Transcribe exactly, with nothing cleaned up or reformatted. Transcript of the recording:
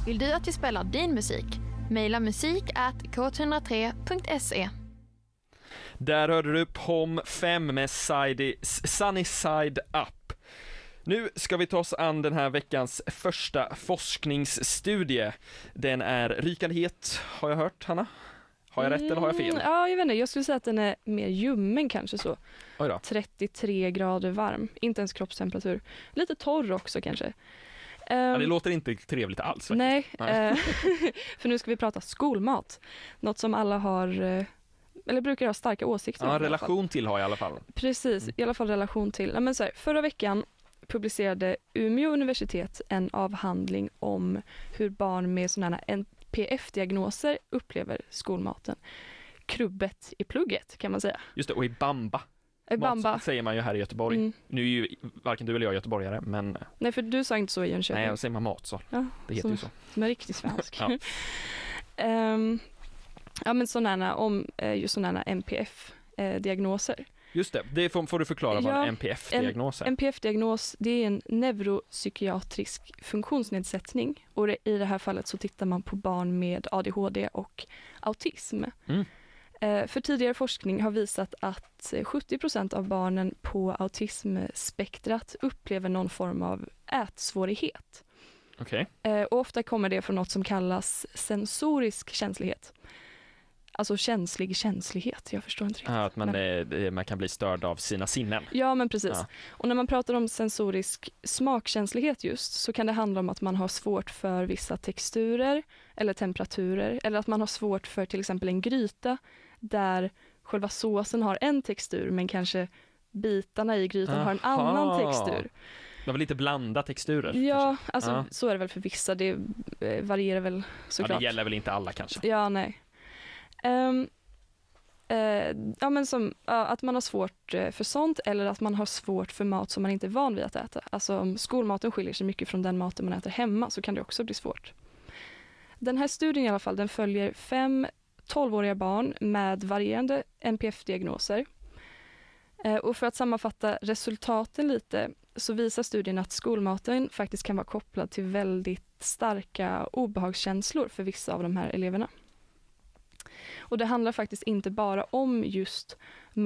Vill du att vi spelar din musik? Maila musik at k tre noll tre punkt se. Där hörde du P O M fem med Side, Sunny Side Up. Nu ska vi ta oss an den här veckans första forskningsstudie. Den är rykande het, har jag hört, Hanna? Har jag rätt eller har jag fel? Mm, ja, jag vet inte. Jag skulle säga att den är mer ljummen kanske så. Oj då. trettiotre grader varm. Inte ens kroppstemperatur. Lite torr också kanske. Um, ja, det låter inte trevligt alls. Faktiskt. Nej, nej. Uh, för nu ska vi prata skolmat. Något som alla har, uh, eller brukar ha starka åsikter ja, om. relation till har jag i alla fall. Precis, mm. i alla fall relation till. Ja, men så här, förra veckan publicerade Umeå universitet en avhandling om hur barn med sådana N P F-diagnoser upplever skolmaten. Krubbet i plugget kan man säga. Just det, och i Bamba. I Bamba. Mat, säger man ju här i Göteborg. Mm. Nu är ju varken du eller jag göteborgare, men... Nej, för du sa inte så i Jönköping. Nej, jag säger man matsal. Ja, det heter som, ju så. Som är riktigt svensk. ja. um, ja, men sådana om just sådana N P F-diagnoser. Just det, det får, får du förklara vad ja, en N P F-diagnos är. En N P F-diagnos, det är en neuropsykiatrisk funktionsnedsättning. Och det, i det här fallet så tittar man på barn med A D H D och autism. Mm. Eh, för tidigare forskning har visat att sjuttio procent av barnen på autismspektrat upplever någon form av ätsvårighet. Okay. Eh, och ofta kommer det från något som kallas sensorisk känslighet. Alltså känslig känslighet, jag förstår inte riktigt. Ja, att man, men... det, man kan bli störd av sina sinnen. Ja, men precis. Ja. Och när man pratar om sensorisk smakkänslighet just så kan det handla om att man har svårt för vissa texturer eller temperaturer. Eller att man har svårt för till exempel en gryta där själva såsen har en textur men kanske bitarna i grytan Aha. har en annan textur. Man vill inte blanda texturer. Ja, kanske. alltså ja. så är det väl för vissa. Det varierar väl såklart. Ja, det gäller väl inte alla kanske. Ja, nej. Um, uh, ja, men som, uh, att man har svårt uh, för sånt eller att man har svårt för mat som man inte är van vid att äta. Alltså om skolmaten skiljer sig mycket från den maten man äter hemma så kan det också bli svårt. Den här studien i alla fall, den följer fem tolvåriga barn med varierande N P F-diagnoser. Uh, och för att sammanfatta resultaten lite så visar studien att skolmaten faktiskt kan vara kopplad till väldigt starka obehagskänslor för vissa av de här eleverna. Och det handlar faktiskt inte bara om just